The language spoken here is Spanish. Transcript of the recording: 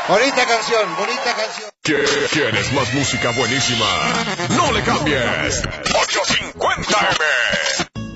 Bonita canción, bonita canción. ¿Quieres más música buenísima? No le cambies. 850M.